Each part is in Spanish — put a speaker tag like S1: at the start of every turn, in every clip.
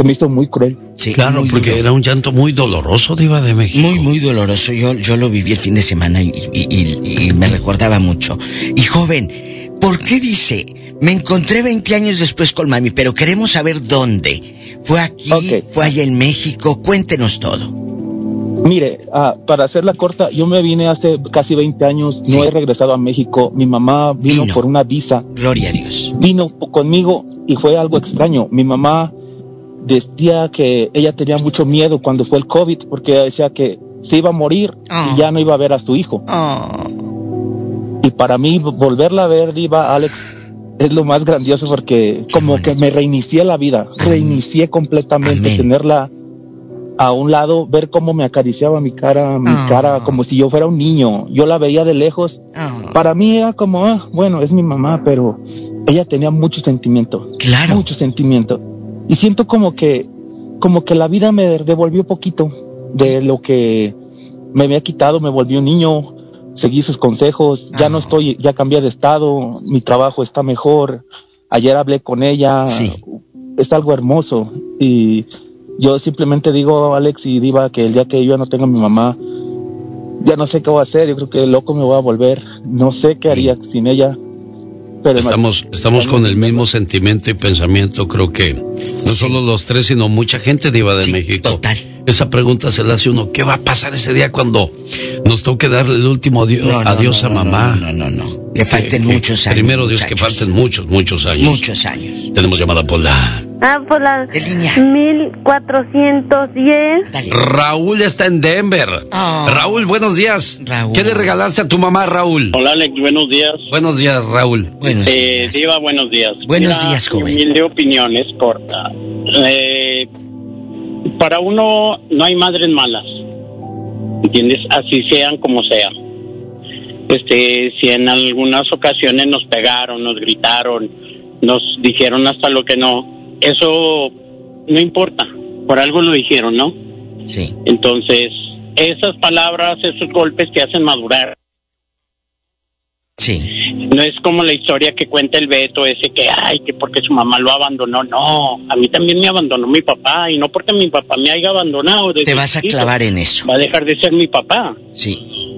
S1: Se me hizo muy cruel.
S2: Sí,
S3: claro, porque duro. Era un llanto muy doloroso, Diva de México.
S2: Muy, muy doloroso. Yo lo viví el fin de semana y me recordaba mucho. Y joven, ¿por qué dice, me encontré 20 años después con mami, pero queremos saber dónde? ¿Fue aquí? Okay. ¿Fue allá en México? Cuéntenos todo.
S1: Mire, para hacerla corta, yo me vine hace casi 20 años, sí. No he regresado a México. Mi mamá vino por una visa.
S2: Gloria a Dios.
S1: Vino conmigo y fue algo extraño. Mi mamá decía que ella tenía mucho miedo cuando fue el COVID, porque ella decía que se iba a morir y ya no iba a ver a su hijo. Y para mí, volverla a ver, Diva, Alex, es lo más grandioso porque como que me reinicié la vida, reinicié completamente, tenerla a un lado, ver cómo me acariciaba mi cara como si yo fuera un niño. Yo la veía de lejos. Para mí era como, bueno, es mi mamá, pero ella tenía mucho sentimiento.
S2: Claro.
S1: Mucho sentimiento. Y siento como que la vida me devolvió poquito de lo que me había quitado. Me volví un niño, seguí sus consejos. Ya no estoy, ya cambié de estado, mi trabajo está mejor. Ayer hablé con ella. Sí. Es algo hermoso. Y yo simplemente digo, Alex y Diva, que el día que yo no tenga a mi mamá, ya no sé qué voy a hacer. Yo creo que loco me voy a volver. No sé qué haría sin ella. Pero
S3: estamos con el mismo sentimiento y pensamiento, creo que no solo los tres, sino mucha gente, Diva de México.
S2: Total.
S3: Esa pregunta se la hace uno, ¿qué va a pasar ese día cuando nos toque darle el último adiós a mamá?
S2: No. Que falten muchos años.
S3: Primero Dios, muchachos. Que falten muchos años.
S2: Muchos años.
S3: Tenemos llamada por la...
S4: por la 1410.
S2: Dale.
S3: Raúl está en Denver. Raúl, buenos días.
S2: Raúl.
S3: ¿Qué le regalaste a tu mamá, Raúl?
S5: Hola, Alex, buenos días.
S3: Buenos días, Raúl.
S2: Buenos días.
S5: Diva, buenos días.
S2: Buenos días, joven.
S5: Mi humilde opinión es corta. Para uno no hay madres malas, ¿entiendes? Así sean como sean. Si en algunas ocasiones nos pegaron, nos gritaron, nos dijeron hasta lo que no, eso no importa, por algo lo dijeron, ¿no?
S2: Sí.
S5: Entonces, esas palabras, esos golpes te hacen madurar.
S2: Sí.
S5: No es como la historia que cuenta el Beto ese que porque su mamá lo abandonó. No, a mí también me abandonó mi papá, y no porque mi papá me haya abandonado.
S2: Te vas a clavar en eso.
S5: Va a dejar de ser mi papá.
S2: Sí.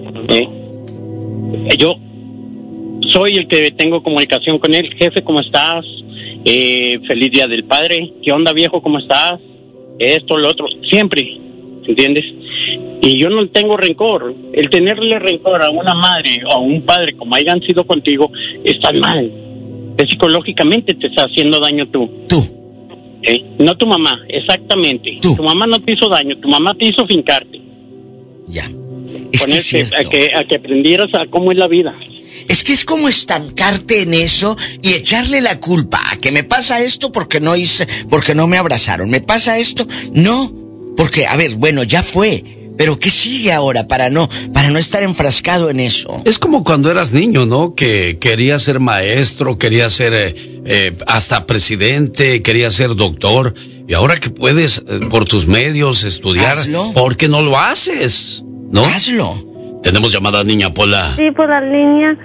S5: Yo soy el que tengo comunicación con él. Jefe, ¿cómo estás? Feliz Día del Padre. ¿Qué onda, viejo? ¿Cómo estás? Esto, lo otro. Siempre, ¿entiendes? Y yo no tengo rencor. El tenerle rencor a una madre o a un padre como hayan sido contigo, está mal. Psicológicamente te está haciendo daño tú. No tu mamá, exactamente. Tu mamá no te hizo daño, tu mamá te hizo fincarte.
S2: Ya.
S5: Ponerte a que aprendieras a cómo es la vida.
S2: Es que es como estancarte en eso y echarle la culpa a que me pasa esto porque no me abrazaron. Me pasa esto, no, porque, a ver, bueno, ya fue. Pero ¿qué sigue ahora para no estar enfrascado en eso?
S3: Es como cuando eras niño, ¿no? Que querías ser maestro, querías ser hasta presidente, querías ser doctor. Y ahora que puedes por tus medios estudiar,
S2: hazlo.
S3: ¿Por qué no lo haces? ¿No?
S2: Hazlo.
S3: Tenemos llamada, niña Pola.
S4: Sí, por la línea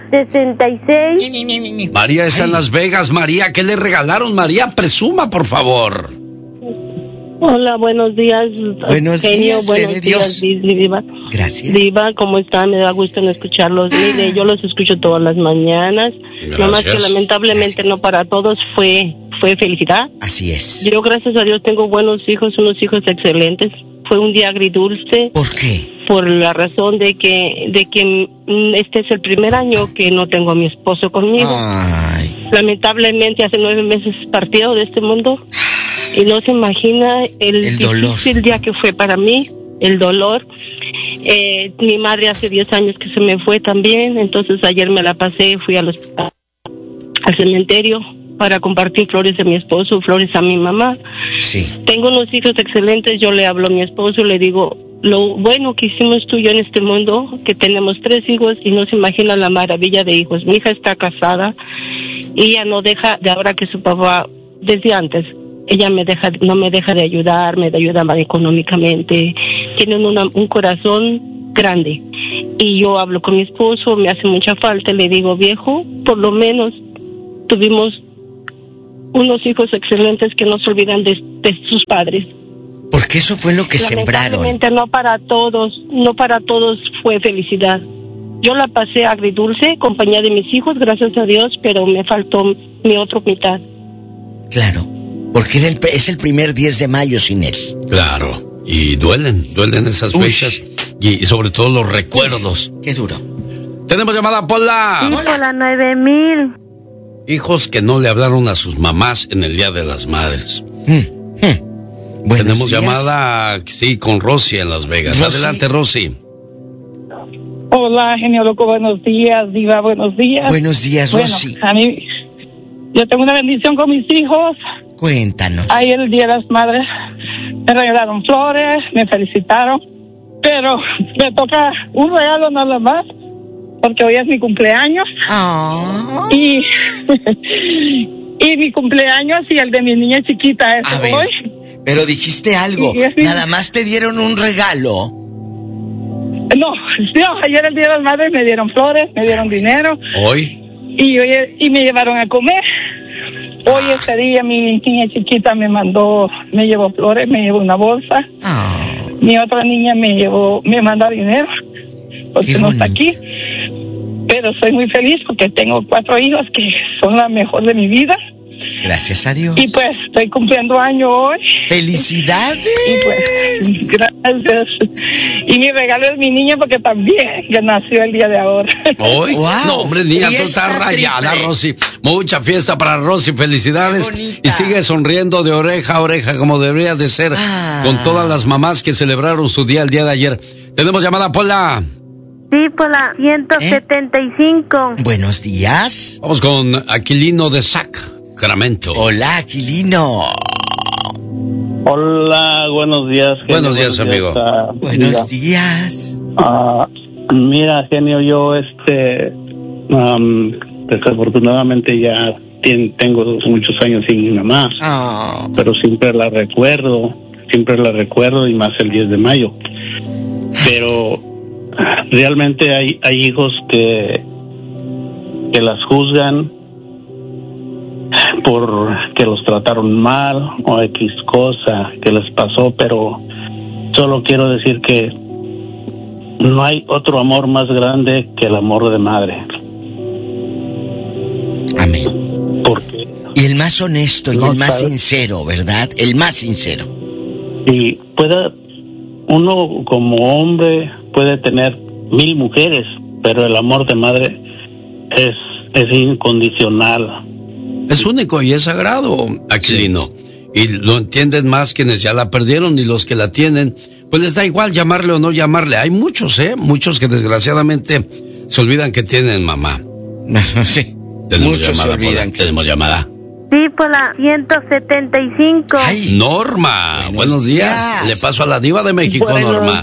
S4: 66.
S3: María está en Las Vegas. María, ¿qué le regalaron? María, presuma, por favor.
S6: Hola, buenos días.
S2: Buenos días,
S6: buenos días, Diva.
S2: Gracias.
S6: Diva, ¿cómo están? Me da gusto en escucharlos. Mire, yo los escucho todas las mañanas.
S3: Gracias.
S6: Nomás que lamentablemente no para todos fue felicidad.
S2: Así es.
S6: Yo, gracias a Dios, tengo buenos hijos, unos hijos excelentes. Fue un día agridulce.
S2: ¿Por qué?
S6: Por la razón de que este es el primer año que no tengo a mi esposo conmigo.
S2: Ay.
S6: Lamentablemente hace 9 meses partió de este mundo. Y no se imagina el difícil día que fue para mí, el dolor. Mi madre hace 10 años que se me fue también, entonces ayer me la pasé, fui al cementerio para compartir flores a mi esposo, flores a mi mamá.
S2: Sí.
S6: Tengo unos hijos excelentes, yo le hablo a mi esposo, le digo, lo bueno que hicimos tú y yo en este mundo, que tenemos 3 hijos y no se imagina la maravilla de hijos. Mi hija está casada y ella no deja, de ahora que su papá, desde antes, ella no me deja de ayudar, me ayuda económicamente. Tienen un corazón grande. Y yo hablo con mi esposo, me hace mucha falta, le digo, viejo, por lo menos tuvimos unos hijos excelentes que no se olvidan de sus padres.
S2: Porque eso fue lo que sembraron.
S6: Lamentablemente no para todos fue felicidad. Yo la pasé agridulce, compañía de mis hijos, gracias a Dios, pero me faltó mi otra mitad.
S2: Claro, porque es el primer 10 de mayo sin él.
S3: Claro, y duelen esas fechas y sobre todo los recuerdos.
S2: Qué duro.
S3: Tenemos llamada, Pola.
S4: Sí, Pola 9000.
S3: Hijos que no le hablaron a sus mamás en el Día de las Madres. Tenemos días. Llamada, sí, con Rosy en Las Vegas. ¿Rosy? Adelante, Rosy.
S7: Hola, genio loco, buenos días, diva, buenos días.
S2: Buenos días, Rosy.
S7: Bueno, a mí, yo tengo una bendición con mis hijos.
S2: Cuéntanos.
S7: Ayer el Día de las Madres me regalaron flores, me felicitaron, pero me toca un regalo nada más, porque hoy es mi cumpleaños. Y mi cumpleaños y el de mi niña chiquita es hoy.
S2: Pero dijiste algo, nada más te dieron un regalo.
S7: No, ayer el Día de las Madres me dieron flores, me dieron dinero.
S3: ¿Hoy?
S7: Y me llevaron a comer. Hoy este día mi niña chiquita me llevó flores, me llevó una bolsa. Mi otra niña me mandó dinero, porque no está aquí. Pero soy muy feliz porque tengo 4 hijos que son la mejor de mi vida.
S2: Gracias a Dios.
S7: Y pues estoy cumpliendo año hoy.
S2: ¡Felicidades!
S7: Y pues, gracias. Y mi regalo es mi niña porque también que nació el día de ahora.
S3: ¿Hoy? Wow. No, hombre, niña, tú estás rayada, Rosy. Mucha fiesta para Rosy, felicidades. Y sigue sonriendo de oreja a oreja como debería de ser con todas las mamás que celebraron su día el día de ayer. Tenemos llamada, Pola.
S4: Sí, Pola 175.
S2: Buenos días.
S3: Vamos con Aquilino de Sacramento.
S2: Hola, Aquilino.
S5: Hola, buenos días. Genio.
S3: Buenos días, amigo.
S2: Buenos días.
S5: Mira, genio, yo desafortunadamente ya tengo muchos años sin mi mamá, pero siempre la recuerdo y más el 10 de mayo. Pero realmente hay hijos que las juzgan por que los trataron mal o X cosa que les pasó, pero solo quiero decir que no hay otro amor más grande que el amor de madre.
S2: Amén.
S5: Porque
S2: y el más honesto y el más sincero, ¿verdad? El más sincero.
S5: Y uno como hombre puede tener 1000 mujeres, pero el amor de madre es incondicional.
S3: Es único y es sagrado, Aquilino. Sí. Y lo entienden más quienes ya la perdieron y los que la tienen, pues les da igual llamarle o no llamarle. Hay muchos, muchos que desgraciadamente se olvidan que tienen mamá.
S2: Sí.
S3: Muchos llamada, se olvidan. Tenemos llamada.
S4: Sí, por la 175.
S3: Ay, Norma, buenos días. Le paso a la diva de México, Norma.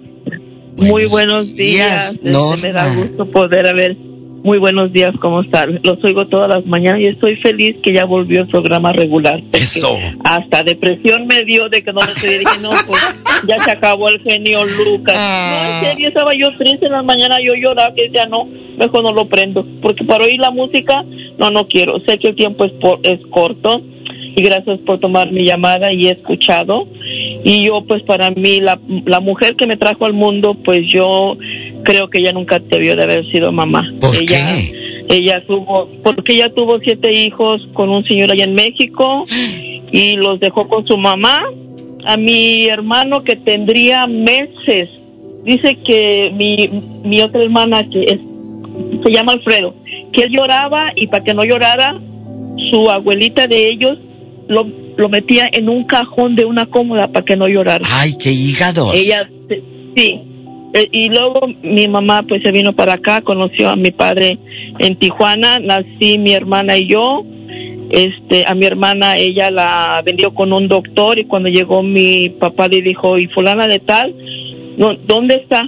S8: Muy buenos días. Me da gusto poder ver. Muy buenos días, ¿cómo están? Los oigo todas las mañanas y estoy feliz que ya volvió el programa regular.
S3: Eso.
S8: Hasta depresión me dio de que no me estoy diciendo, pues ya se acabó el genio Lucas. No, en serio, estaba yo triste en la mañana, yo lloraba, que decía, no, mejor no lo prendo. Porque para oír la música, no quiero. Sé que el tiempo es corto y gracias por tomar mi llamada y he escuchado. Y yo, pues para mí, la mujer que me trajo al mundo, pues yo creo que ella nunca debió de haber sido mamá.
S2: ¿Por qué?
S8: Porque ella tuvo 7 hijos con un señor allá en México y los dejó con su mamá. A mi hermano, que tendría meses, dice que mi otra hermana, que se llama Alfredo, que él lloraba y para que no llorara, su abuelita de ellos lo metía en un cajón de una cómoda para que no llorara.
S2: ¡Ay, qué hígados! Ella,
S8: sí. Y luego mi mamá pues se vino para acá, conoció a mi padre en Tijuana, nací mi hermana y yo. A mi hermana ella la vendió con un doctor y cuando llegó mi papá le dijo, ¿y fulana de tal? No, ¿dónde está?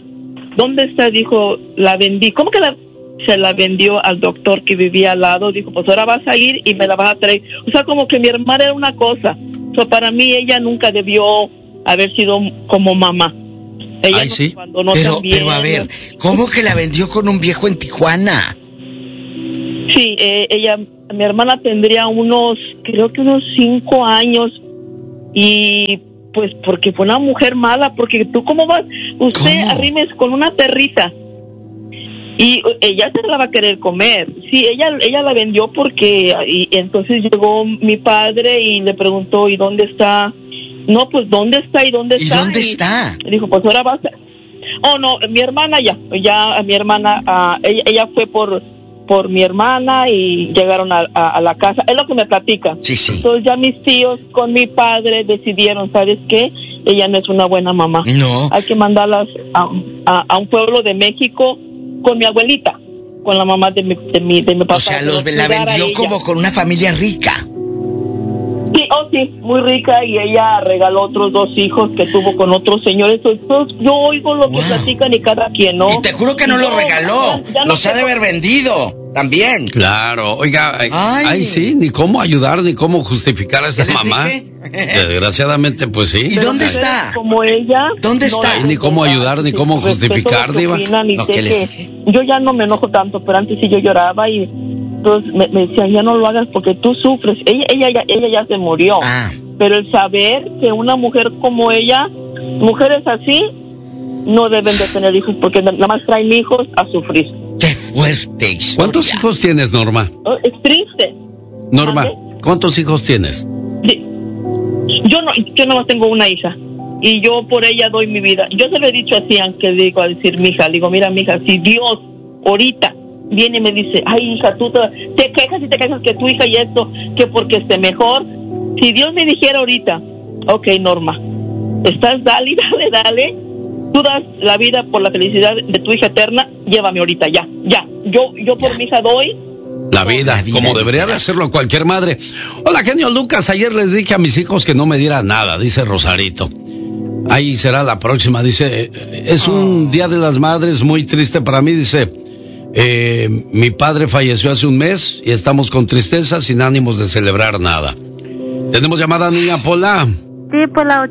S8: Dijo, la vendí. ¿Cómo que se la vendió al doctor que vivía al lado? Dijo, pues ahora vas a ir y me la vas a traer. O sea, como que mi hermana era una cosa. Para mí ella nunca debió haber sido como mamá. Ella
S2: sí. Pero a ver, ¿cómo que la vendió con un viejo en Tijuana?
S8: Sí, ella mi hermana tendría creo que unos 5 años, y pues porque fue una mujer mala, porque tú cómo vas, usted arrimes con una perrita y ella se la va a querer comer. Sí, ella la vendió porque, y entonces llegó mi padre y le preguntó, ¿y dónde está? No, pues ¿dónde está? ¿Y dónde está?
S2: ¿Y dónde está?
S8: Y dijo, pues ahora vas a... Oh, no, mi hermana mi hermana, ella fue por mi hermana y llegaron a la casa. Es lo que me platican.
S2: Sí.
S8: Entonces ya mis tíos con mi padre decidieron, ¿sabes qué? Ella no es una buena mamá.
S2: No.
S8: Hay que mandarlas a un pueblo de México con mi abuelita, con la mamá de mi papá.
S2: O sea, la vendió como con una familia rica.
S8: Sí, muy rica, y ella regaló otros 2 hijos que tuvo con otros señores. Entonces, yo oigo lo que platican y cada quien, ¿no?
S2: Y te juro que no lo regaló, los ha de haber vendido también.
S3: Claro, oiga, ay, sí, ni cómo ayudar, ni cómo justificar a esa mamá. Desgraciadamente, pues sí.
S2: ¿Y dónde está?
S8: Como ella.
S2: ¿Dónde está?
S3: Ni cómo ayudar, ni cómo justificar, diva.
S8: Yo ya no me enojo tanto, pero antes sí yo lloraba y entonces me decían, ya no lo hagas porque tú sufres. Ella ya se murió. Pero el saber que una mujer como ella, mujeres así, no deben de tener hijos porque nada más traen hijos a sufrir.
S2: ¡Qué fuerte historia!
S3: ¿Cuántos hijos tienes, Norma?
S8: Es triste.
S3: Norma, ¿cuántos hijos tienes?
S8: Sí. Yo nomás tengo una hija y yo por ella doy mi vida. Yo se lo he dicho así, aunque digo a decir mi hija, digo, mira mi hija, si Dios ahorita viene y me dice, ay hija, tú te quejas que tu hija y esto, que porque esté mejor. Si Dios me dijera ahorita, ok, Norma, estás dale, tú das la vida por la felicidad de tu hija eterna, llévame ahorita, ya. Yo por mi hija doy
S3: la vida, como debería de hacerlo cualquier madre. Hola, genio Lucas, ayer les dije a mis hijos que no me diera nada, dice Rosarito. Ahí será la próxima, dice, es un Día de las Madres muy triste para mí, dice, mi padre falleció hace un mes y estamos con tristeza, sin ánimos de celebrar nada. ¿Tenemos llamada, niña Pola?
S4: Sí, por la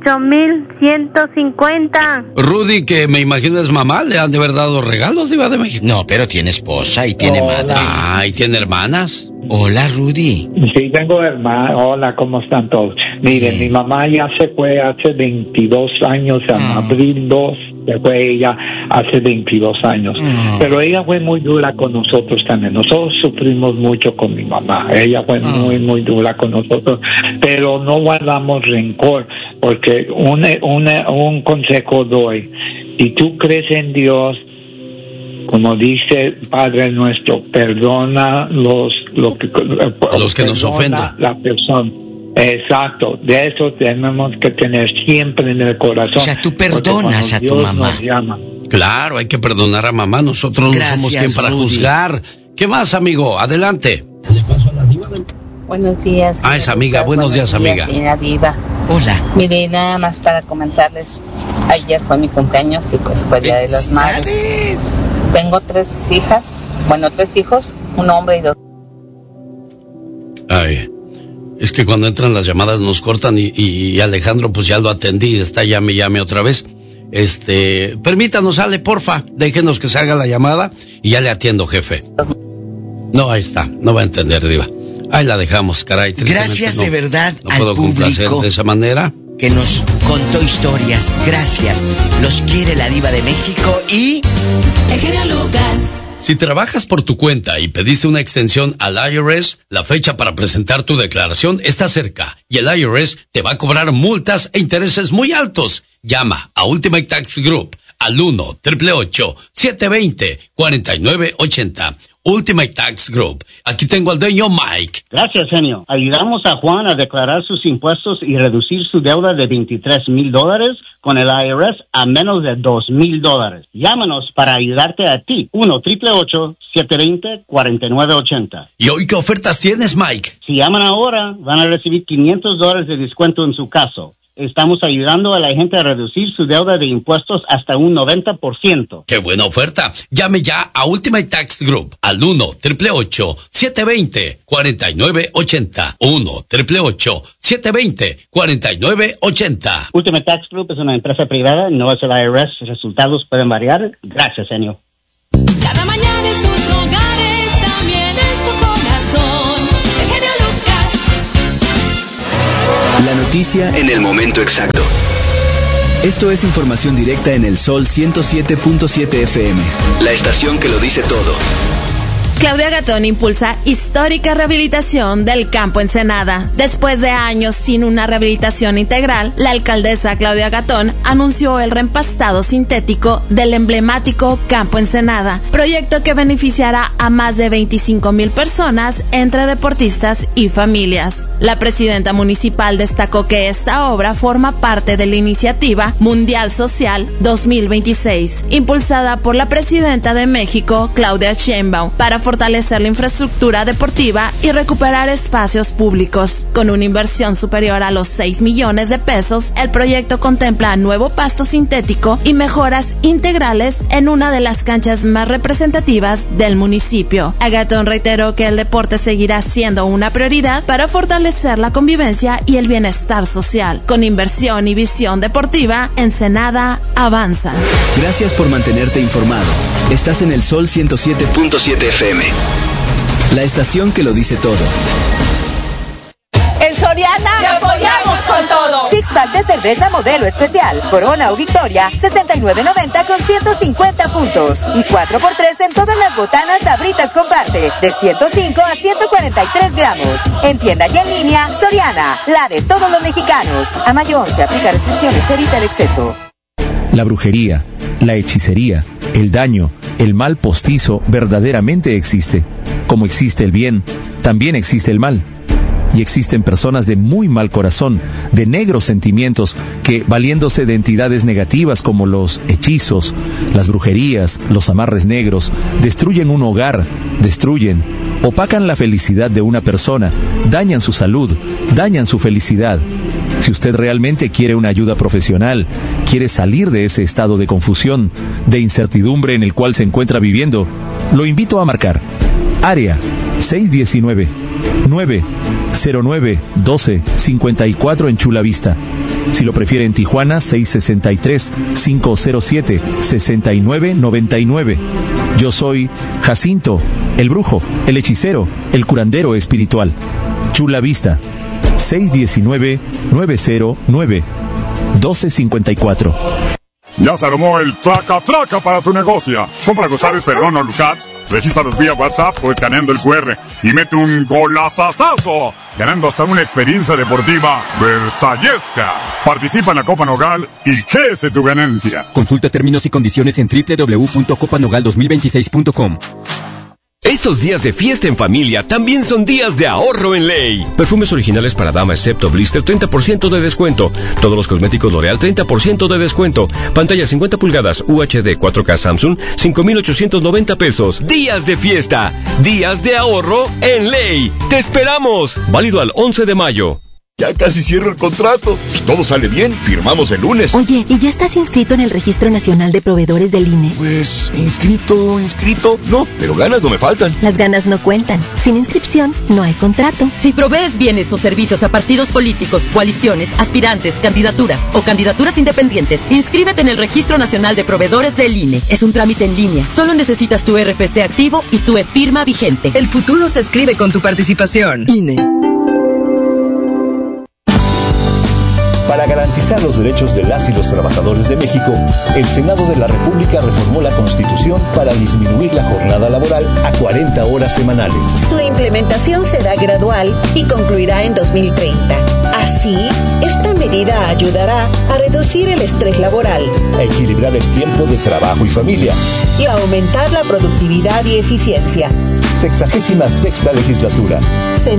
S4: 8150.
S3: Rudy, que me imagino es mamá, ¿le han de haber dado regalos, Diva de México?
S2: No, pero tiene esposa y tiene madre.
S3: ¿Y tiene hermanas?
S2: Hola, Rudy.
S9: Sí, tengo hermanas. Hola, ¿cómo están todos? Miren, mi mamá ya se fue hace 22 años, en abril 2, se fue ella hace 22 años. Pero ella fue muy dura con nosotros también. Nosotros sufrimos mucho con mi mamá. Ella fue muy dura con nosotros, pero no guardamos rencor, porque un consejo doy. Si tú crees en Dios, como dice Padre nuestro, perdona los
S3: que nos ofenden.
S9: La persona. Exacto, de eso tenemos que tener siempre en el corazón.
S2: O sea, tú perdonas a tu mamá.
S3: Claro, hay que perdonar a mamá. Nosotros no somos quien para juzgar. ¿Qué más, amigo? Adelante.
S10: Buenos días.
S3: Es amiga. Buenos días, amiga.
S10: Señora Diva.
S2: Hola.
S10: Mire, nada más para comentarles. Ayer fue mi cumpleaños y pues fue Día de las Madres. Tengo 3 hijas. Bueno, 3 hijos, un hombre y 2.
S3: Es que cuando entran las llamadas nos cortan y Alejandro pues ya lo atendí, está llame otra vez. Permítanos, Ale, porfa, déjenos que se haga la llamada y ya le atiendo, jefe. No, ahí está, no va a entender, Diva. Ahí la dejamos, caray.
S2: Gracias de verdad
S3: no puedo
S2: al público
S3: complacer de esa manera.
S2: Que nos contó historias. Gracias. Los quiere la Diva de México y...
S11: El genio Lucas.
S3: Si trabajas por tu cuenta y pediste una extensión al IRS, la fecha para presentar tu declaración está cerca y el IRS te va a cobrar multas e intereses muy altos. Llama a Ultimate Tax Group al 1-888-720-4980. Ultimate Tax Group. Aquí tengo al dueño Mike.
S12: Gracias, genio. Ayudamos a Juan a declarar sus impuestos y reducir su deuda de $23,000 con el IRS a menos de $2,000. Llámanos para ayudarte a ti. 1-888-720-4980.
S3: ¿Y hoy qué ofertas tienes, Mike?
S12: Si llaman ahora, van a recibir $500 de descuento en su caso. Estamos ayudando a la gente a reducir su deuda de impuestos hasta un 90%.
S3: ¡Qué buena oferta! Llame ya a Ultimate Tax Group al 1-888-720-4980. 1-888-720-4980.
S12: Ultimate Tax Group es una empresa privada, no es el IRS. Resultados pueden variar. Gracias, señor.
S11: Cada mañana en sus hogares, también en su corazón.
S13: La noticia en el momento exacto. Esto es información directa en el Sol 107.7 FM. La estación que lo dice todo.
S14: Claudia Gatón impulsa histórica rehabilitación del Campo Ensenada. Después de años sin una rehabilitación integral, la alcaldesa Claudia Gatón anunció el reempastado sintético del emblemático Campo Ensenada, proyecto que beneficiará a más de 25,000 personas entre deportistas y familias. La presidenta municipal destacó que esta obra forma parte de la iniciativa Mundial Social 2026, impulsada por la presidenta de México, Claudia Sheinbaum, para fortalecer la infraestructura deportiva y recuperar espacios públicos. Con una inversión superior a los 6 millones de pesos, el proyecto contempla nuevo pasto sintético y mejoras integrales en una de las canchas más representativas del municipio. Gatón reiteró que el deporte seguirá siendo una prioridad para fortalecer la convivencia y el bienestar social. Con inversión y visión deportiva, Ensenada avanza.
S13: Gracias por mantenerte informado. Estás en el Sol 107.7 FM. La estación que lo dice todo.
S15: En Soriana
S16: ¡te apoyamos con todo!
S15: Six-pack de cerveza modelo especial, Corona o Victoria, $69.90 con 150 puntos. Y 4x3 en todas las botanas Sabritas Comparte, de 105 a 143 gramos. En tienda y en línea, Soriana, la de todos los mexicanos. A mayo 11, aplica restricciones, evita el exceso.
S17: La brujería, la hechicería, el daño, el mal postizo verdaderamente existe. Como existe el bien, también existe el mal. Y existen personas de muy mal corazón, de negros sentimientos, que, valiéndose de entidades negativas como los hechizos, las brujerías, los amarres negros, destruyen un hogar, opacan la felicidad de una persona, dañan su salud, dañan su felicidad. Si usted realmente quiere una ayuda profesional, quiere salir de ese estado de confusión, de incertidumbre en el cual se encuentra viviendo, lo invito a marcar área 619-909-1254 en Chula Vista. Si lo prefiere en Tijuana, 663-507-6999. Yo soy Jacinto, el brujo, el hechicero, el curandero espiritual. Chula Vista, 619-909-1254.
S18: Ya se armó el traca-traca para tu negocio. Compra Gozales Perdón o Lucats, regístralos vía WhatsApp o escaneando el QR y mete un golazazazo, ganando hasta una experiencia deportiva versallesca. Participa en la Copa Nogal y crece tu ganancia.
S19: Consulta términos y condiciones en www.copanogal2026.com.
S20: Estos días de fiesta en familia también son días de ahorro en Ley. Perfumes originales para dama excepto Blister, 30% de descuento. Todos los cosméticos L'Oreal, 30% de descuento. Pantalla 50 pulgadas UHD 4K Samsung, 5,890 pesos. Días de fiesta, días de ahorro en Ley. ¡Te esperamos! Válido al 11 de mayo.
S21: Ya casi cierro el contrato. Si todo sale bien, firmamos el lunes.
S22: Oye, ¿y ya estás inscrito en el Registro Nacional de Proveedores del INE?
S21: Pues, inscrito, no, pero ganas no me faltan.
S22: Las ganas no cuentan. Sin inscripción, no hay contrato.
S23: Si provees bienes o servicios a partidos políticos, coaliciones, aspirantes, candidaturas o candidaturas independientes, inscríbete en el Registro Nacional de Proveedores del INE. Es un trámite en línea. Solo necesitas tu RFC activo y tu e-firma vigente.
S24: El futuro se escribe con tu participación. INE.
S25: Para garantizar los derechos de las y los trabajadores de México, el Senado de la República reformó la Constitución para disminuir la jornada laboral a 40 horas semanales.
S26: Su implementación será gradual y concluirá en 2030. Así, esta medida ayudará a reducir el estrés laboral,
S25: a equilibrar el tiempo de trabajo y familia
S26: y a aumentar la productividad y eficiencia.
S25: 66ª legislatura.